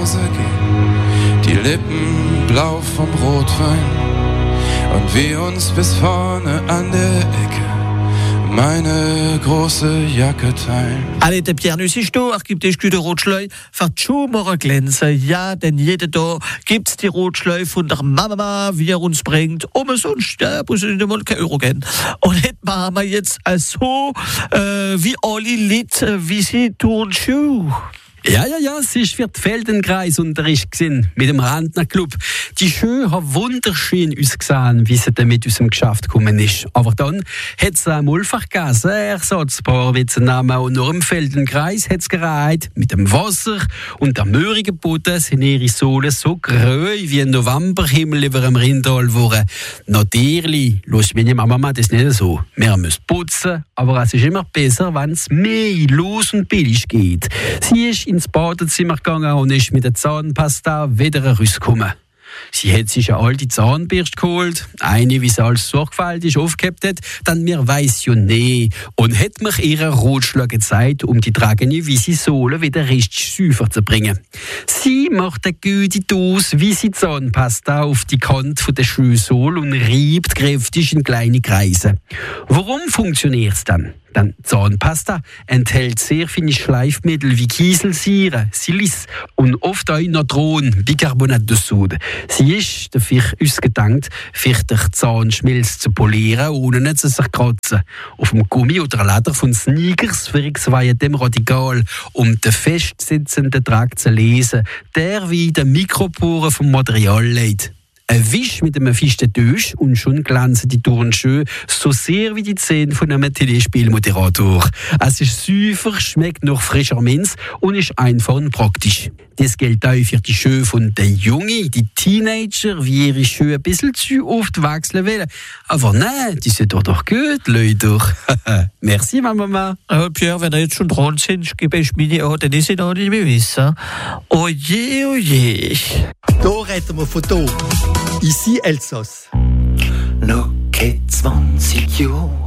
Hause gehen, die Lippen blau vom Rotwein und wir uns bis vorne an der Ecke meine große Jacke teilen. Allez, der Pierre Nuss ist da, gibt es die Rotschleu, wird schon morgen glänzen. Ja, denn jeden Tag gibt's die Rotschleu von der Mama, wie er uns bringt. Sonst, ja, muss ich nicht mal kein Euro geben. Und jetzt machen wir jetzt so, wie alle Lied, wie sie tun Schuh. Ja, es ist für den Feldenkreisunterricht gewesen, mit dem Rentnerclub. Die Schule hat wunderschön ausgesehen, wie sie dann mit unserem Geschäft gekommen ist. Aber dann hat es ein Mulfach gegeben, ein Ersatzpaar, wie sie nehmen. Und nach dem Feldenkreis hat es gereiht, mit dem Wasser und der möhrigen Boden sind ihre Sohlen so grün wie ein Novemberhimmel über dem Rindal geworden. Natürlich, los, meine Mama, das ist nicht so. Wir müssen putzen, aber es ist immer besser, wenn es mehr los und billig geht. Sie ist ins Badezimmer gegangen und ist mit der Zahnpasta wieder rausgekommen. Sie hat sich eine alte Zahnbürste geholt, eine, wie sie alles sorgfältig aufgehebt hat, dann mir weiss ja nicht, und hat mir ihre Rotschlag gezeigt, um die tragende Wisi-Sohle wieder richtig sauber zu bringen. Sie macht eine gute Dose Wisi-Zahnpasta auf die Kante der Schuhsohle und reibt kräftig in kleine Kreise. Warum funktioniert es dann? Dann Zahnpasta enthält sehr viele Schleifmittel wie Kieselsäure, Silice und oft auch Natron, Bicarbonat de Soude. Sie ist dafür ausgedankt, für den Zahnschmelz zu polieren, ohne zu sich kratzen. Auf dem Gummi oder Leder von Sneakers wirkt es dem radikal, um den festsitzenden Trag zu lesen, der wie den Mikroporen vom Material leitet. Ein Wisch mit einem festen Tisch und schon glänzen die Turnschuhe so sehr wie die Zähne von einem Telespielmoderator. Es ist süffer, schmeckt nach frischer Minz und ist einfach und praktisch. Das gilt auch für die Schuhe von den Jungen, die Teenager, wie ihre Schuhe ein bisschen zu oft wechseln wollen. Aber nein, die sind doch gut, Leute. Merci, Mama. Pierre, wenn ihr jetzt schon dran sind, gebe ich meine auch, dann ist es noch nicht mehr wissen. Oje, oje. Da reden wir von hier. Ici Elsass. Noch 20 Jahre